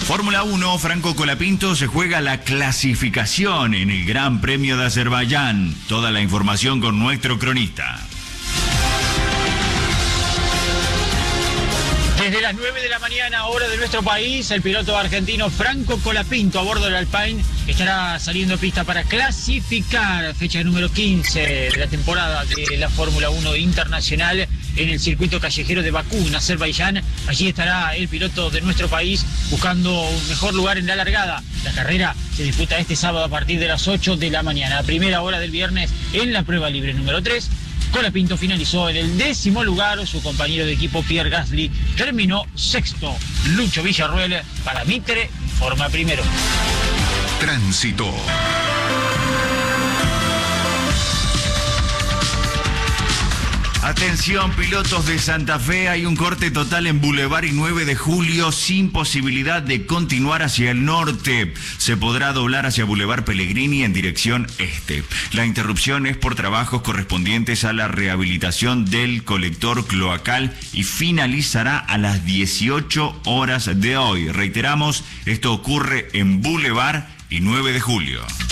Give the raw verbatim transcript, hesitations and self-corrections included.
Fórmula uno, Franco Colapinto se juega la clasificación en el Gran Premio de Azerbaiyán. Toda la información con nuestro cronista. Desde las nueve de la mañana, hora de nuestro país, el piloto argentino Franco Colapinto a bordo del Alpine estará saliendo a pista para clasificar, fecha número quince de la temporada de la Fórmula uno Internacional en el circuito callejero de Bakú, en Azerbaiyán. Allí estará el piloto de nuestro país buscando un mejor lugar en la largada. La carrera se disputa este sábado a partir de las ocho de la mañana. A primera hora del viernes en la prueba libre número tres. Colapinto finalizó en el décimo lugar, su compañero de equipo Pierre Gasly terminó sexto. Lucho Villarruel para Mitre informa primero. Tránsito. Atención, pilotos de Santa Fe, hay un corte total en Boulevard y nueve de julio sin posibilidad de continuar hacia el norte. Se podrá doblar hacia Boulevard Pellegrini en dirección este. La interrupción es por trabajos correspondientes a la rehabilitación del colector cloacal y finalizará a las dieciocho horas de hoy. Reiteramos, esto ocurre en Boulevard y nueve de julio.